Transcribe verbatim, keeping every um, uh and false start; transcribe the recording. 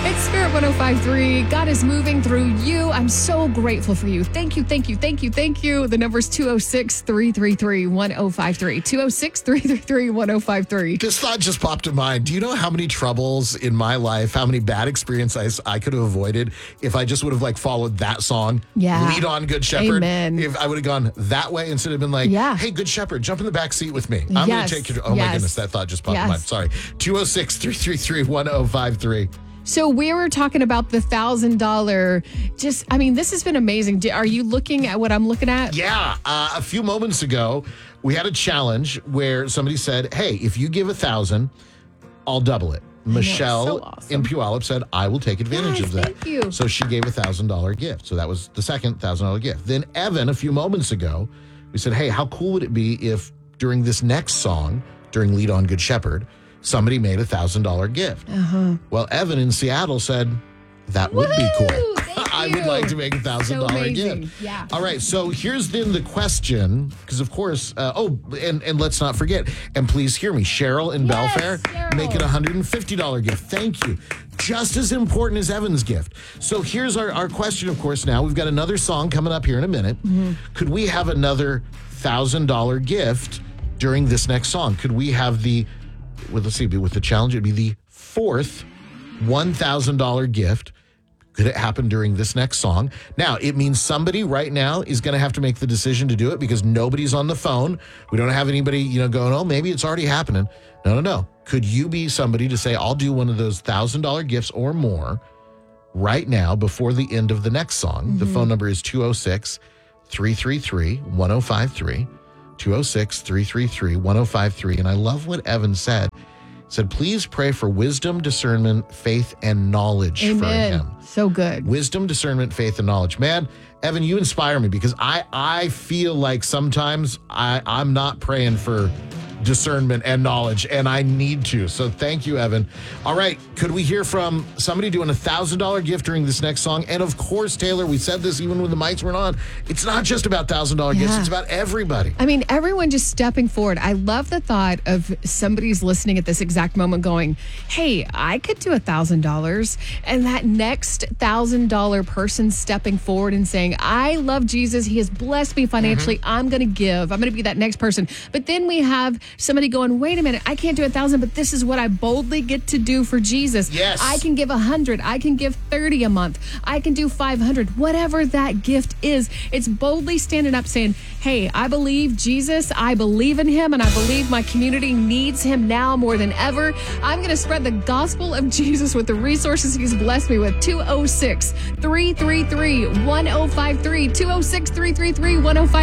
It's Spirit one oh five point three. God is moving through you. I'm so grateful for you. Thank you, thank you, thank you, thank you. The number's two oh six, three three three, one oh five three. two oh six, three three three, one oh five three. This thought just popped in mind. Do you know how many troubles in my life, how many bad experiences I could have avoided if I just would have like followed that song? Yeah. Lead on, Good Shepherd. Amen. If I would have gone that way instead of been like, Yeah. hey, Good Shepherd, jump in the back seat with me. I'm Yes. going to take you. Oh Yes. my goodness, that thought just popped Yes. in mind. Sorry. two oh six, three three three, one oh five three. So we were talking about the one thousand dollars. Just, I mean, this has been amazing. Do- Are you looking at what I'm looking at? Yeah. Uh, a few moments ago, we had a challenge where somebody said, hey, if you give a thousand, I'll double it. Michelle so awesome. in Puyallup said, I will take advantage Yes, of that. thank you. So she gave a one thousand dollars gift. So that was the second one thousand dollars gift. Then Evan, a few moments ago, we said, hey, how cool would it be if during this next song, during Lead on Good Shepherd, somebody made a one thousand dollars gift? Uh-huh. Well, Evan in Seattle said, that would be Woo! cool. Thank I would you. like to make a one thousand dollars So amazing. gift. Yeah. All right, so here's then the question, because of course, uh, oh, and, and let's not forget, and please hear me, Cheryl in Yes, Belfair, Cheryl. make it a one hundred fifty dollars gift. Thank you. Just as important as Evan's gift. So here's our, our question, of course, now. We've got another song coming up here in a minute. Mm-hmm. Could we have another one thousand dollars gift during this next song? Could we have the, well, let's see, with the challenge, it'd be the fourth one thousand dollars gift. Could it happen during this next song? Now, it means somebody right now is going to have to make the decision to do it because nobody's on the phone. We don't have anybody, you know, going, oh, maybe it's already happening. No, no, no. Could you be somebody to say, I'll do one of those one thousand dollars gifts or more right now before the end of the next song? Mm-hmm. The phone number is two oh six, three three three, one oh five three. two oh six, three three three, one oh five three. And I love what Evan said. Said, please pray for wisdom, discernment, faith, and knowledge Amen. for him. So good. Wisdom, discernment, faith, and knowledge. Man, Evan, you inspire me because I, I feel like sometimes I, I'm not praying for discernment and knowledge, and I need to. So thank you, Evan. All right, could we hear from somebody doing a one thousand dollars gift during this next song? And of course, Taylor, we said this even when the mics weren't on. It's not just about one thousand dollars Yeah. gifts. It's about everybody. I mean, everyone just stepping forward. I love the thought of somebody's listening at this exact moment going, hey, I could do a thousand dollars. And that next thousand dollar person stepping forward and saying, I love Jesus. He has blessed me financially. Mm-hmm. I'm going to give. I'm going to be that next person. But then we have somebody going, wait a minute, I can't do a thousand, but this is what I boldly get to do for Jesus. Yes. I can give a hundred. I can give thirty a month. I can do five hundred. Whatever that gift is, it's boldly standing up saying, hey, I believe Jesus. I believe in him, and I believe my community needs him now more than ever. I'm going to spread the gospel of Jesus with the resources he's blessed me with. two oh six, three three three, one oh five three. two oh six, three three three, one oh five three.